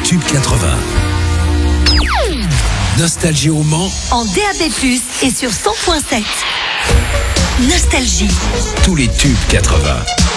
tubes 80. Nostalgie au Mans. En DAB+, et sur 100.7. Nostalgie. Tous les tubes 80.